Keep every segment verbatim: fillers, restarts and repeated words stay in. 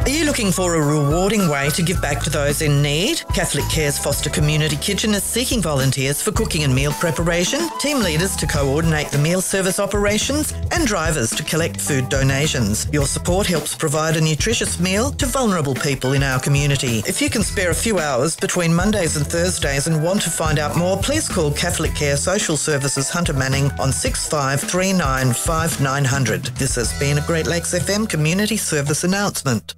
Are you looking for a rewarding way to give back to those in need? Catholic Care's Foster Community Kitchen is seeking volunteers for cooking and meal preparation, team leaders to coordinate the meal service operations, and drivers to collect food donations. Your support helps provide a nutritious meal to vulnerable people in our community. If you can spare a few hours between Mondays and Thursdays and want to find out more, please call Catholic Care Social Services Hunter Manning on six five three nine five nine zero zero. This has been a Great Lakes F M Community Service announcement.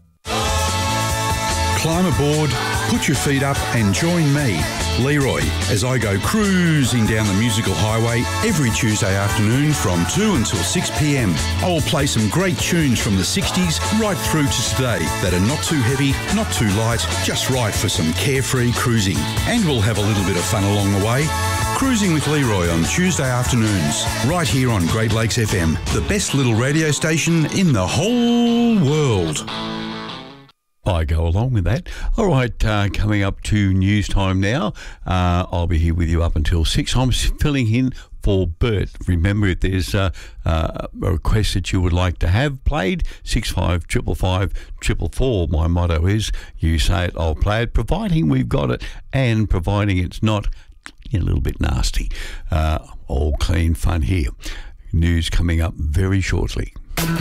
Climb aboard, put your feet up and join me, Leroy, as I go cruising down the musical highway every Tuesday afternoon from two until six p m. I will play some great tunes from the sixties right through to today that are not too heavy, not too light, just right for some carefree cruising. And we'll have a little bit of fun along the way. Cruising with Leroy on Tuesday afternoons, right here on Great Lakes F M, the best little radio station in the whole world. I go along with that. All right, uh, coming up to news time now. Uh, I'll be here with you up until six. I'm filling in for Bert. Remember, if there's uh, uh, a request that you would like to have played, six five five five four four four. My motto is, you say it, I'll play it, providing we've got it and providing it's not a little bit nasty. Uh, all clean fun here. News coming up very shortly.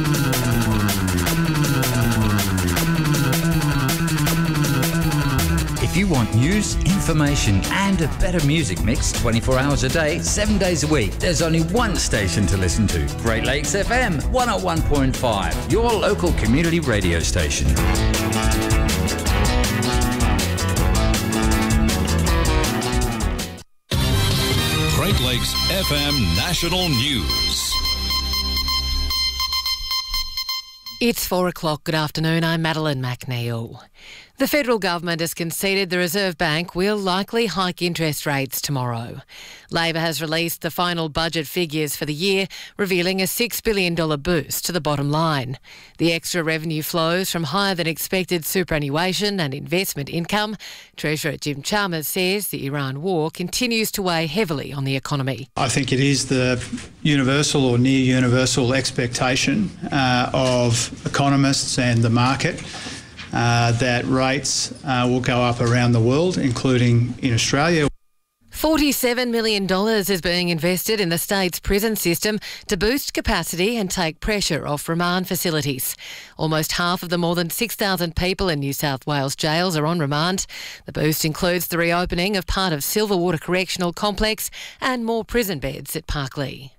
If you want news, information and a better music mix twenty-four hours a day, seven days a week, there's only one station to listen to. Great Lakes F M one oh one point five, your local community radio station. Great Lakes F M National News. It's four o'clock. Good afternoon. I'm Madeline McNeil. The federal government has conceded the Reserve Bank will likely hike interest rates tomorrow. Labor has released the final budget figures for the year, revealing a six billion dollars boost to the bottom line. The extra revenue flows from higher than expected superannuation and investment income. Treasurer Jim Chalmers says the Iran war continues to weigh heavily on the economy. I think it is the universal or near universal expectation uh, of economists and the market Uh, that rates uh, will go up around the world, including in Australia. forty-seven million dollars is being invested in the state's prison system to boost capacity and take pressure off remand facilities. Almost half of the more than six thousand people in New South Wales jails are on remand. The boost includes the reopening of part of Silverwater Correctional Complex and more prison beds at Parklea.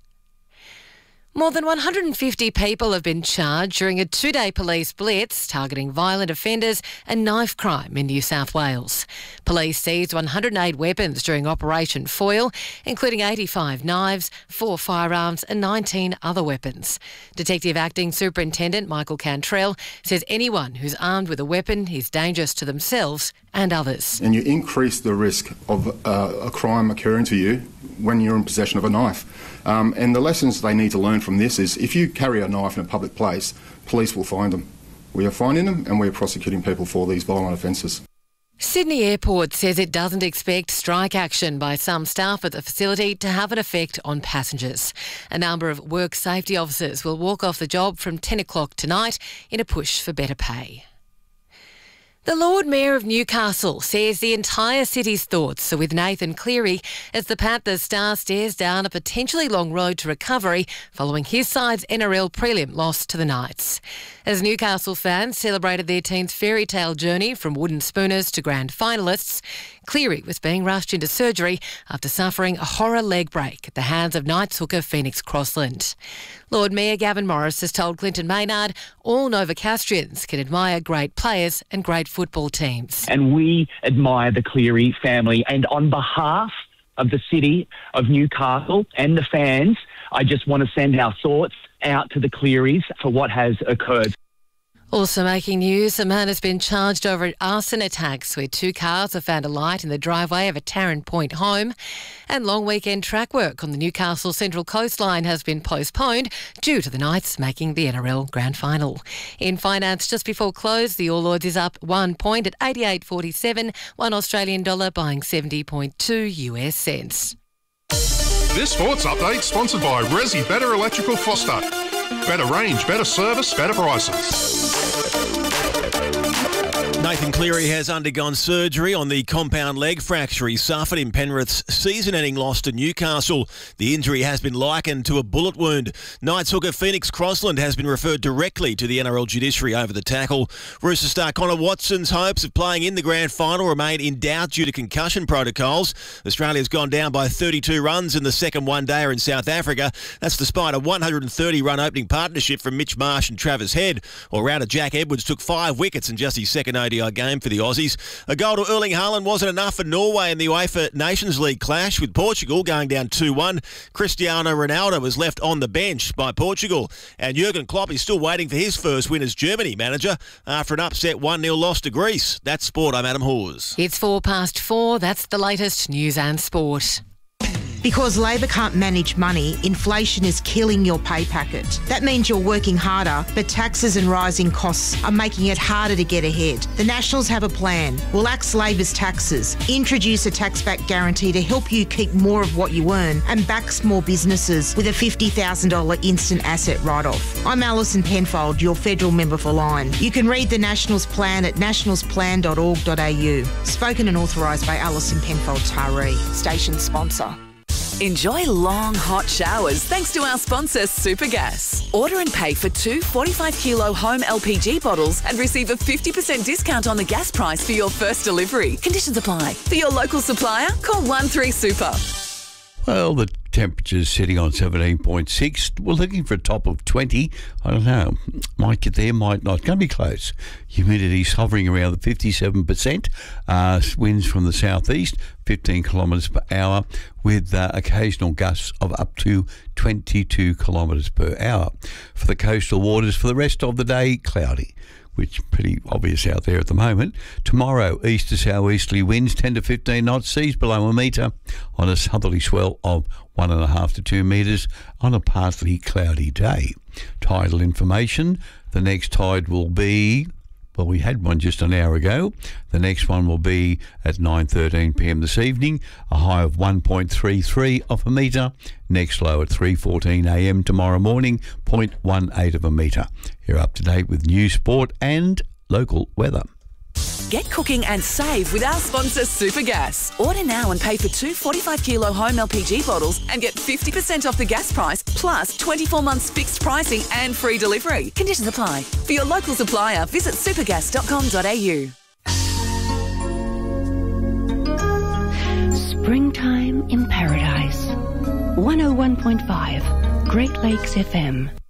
More than one hundred fifty people have been charged during a two-day police blitz targeting violent offenders and knife crime in New South Wales. Police seized one hundred eight weapons during Operation Foil, including eighty-five knives, four firearms and nineteen other weapons. Detective Acting Superintendent Michael Cantrell says anyone who's armed with a weapon is dangerous to themselves and others. And you increase the risk of uh, a crime occurring to you when you're in possession of a knife. Um, and the lessons they need to learn from this is if you carry a knife in a public place, police will find them. We are finding them and we are prosecuting people for these violent offences. Sydney Airport says it doesn't expect strike action by some staff at the facility to have an effect on passengers. A number of work safety officers will walk off the job from ten o'clock tonight in a push for better pay. The Lord Mayor of Newcastle says the entire city's thoughts are with Nathan Cleary as the Panthers star stares down a potentially long road to recovery following his side's N R L prelim loss to the Knights. As Newcastle fans celebrated their team's fairy tale journey from wooden spooners to grand finalists, Cleary was being rushed into surgery after suffering a horror leg break at the hands of Knights hooker Phoenix Crossland. Lord Mayor Gavin Morris has told Clinton Maynard all Novocastrians can admire great players and great football teams. And we admire the Cleary family. And on behalf of the city of Newcastle and the fans, I just want to send our thoughts out to the Clearys for what has occurred. Also making news, a man has been charged over arson attacks where two cars have found alight in the driveway of a Tarrant Point home. And long weekend track work on the Newcastle Central Coastline has been postponed due to the Knights making the N R L Grand Final. In finance, just before close, the All Ords is up one point at eighty-eight forty-seven, one Australian dollar buying seventy point two U S cents. This sports update sponsored by Resi Better Electrical Foster. Better range, better service, better prices. Nathan Cleary has undergone surgery on the compound leg fracture he suffered in Penrith's season-ending loss to Newcastle. The injury has been likened to a bullet wound. Knights hooker Phoenix Crossland has been referred directly to the N R L judiciary over the tackle. Rooster star Connor Watson's hopes of playing in the grand final remain in doubt due to concussion protocols. Australia's gone down by thirty-two runs in the second one-dayer in South Africa. That's despite a one hundred thirty run opening partnership from Mitch Marsh and Travis Head. All-rounder Jack Edwards took five wickets in just his second O D I game for the Aussies. A goal to Erling Haaland wasn't enough for Norway in the UEFA Nations League clash with Portugal going down two one. Cristiano Ronaldo was left on the bench by Portugal. And Jurgen Klopp is still waiting for his first win as Germany manager after an upset one nil loss to Greece. That's sport. I'm Adam Hawes. It's four past four. That's the latest news and sport. Because Labor can't manage money, inflation is killing your pay packet. That means you're working harder, but taxes and rising costs are making it harder to get ahead. The Nationals have a plan. We'll axe Labor's taxes, introduce a tax-back guarantee to help you keep more of what you earn, and back small businesses with a fifty thousand dollars instant asset write-off. I'm Alison Penfold, your federal member for Lyne. You can read the Nationals plan at nationals plan dot org dot a u. Spoken and authorised by Alison Penfold Taree, station sponsor. Enjoy long, hot showers thanks to our sponsor, Supergas. Order and pay for two forty-five kilo home L P G bottles and receive a fifty percent discount on the gas price for your first delivery. Conditions apply. For your local supplier, call one three super. Well, the temperature's sitting on seventeen point six. We're looking for a top of twenty. I don't know. Might get there, might not. Going to be close. Humidity's hovering around the fifty-seven percent. Uh, winds from the southeast, fifteen kilometres per hour, with uh, occasional gusts of up to twenty-two kilometres per hour. For the coastal waters, for the rest of the day, cloudy, which is pretty obvious out there at the moment. Tomorrow, east to southeasterly winds, ten to fifteen knots, seas below a metre, on a southerly swell of one and a half to two metres on a partly cloudy day. Tidal information, the next tide will be, well, we had one just an hour ago. The next one will be at nine thirteen p m this evening, a high of one point three three of a metre. Next low at three fourteen a m tomorrow morning, zero point one eight of a metre. You're up to date with news, sport and local weather. Get cooking and save with our sponsor, Supergas. Order now and pay for two forty-five kilo home L P G bottles and get fifty percent off the gas price, plus twenty-four months fixed pricing and free delivery. Conditions apply. For your local supplier, visit supergas dot com dot a u. Springtime in Paradise. one oh one point five, Great Lakes F M.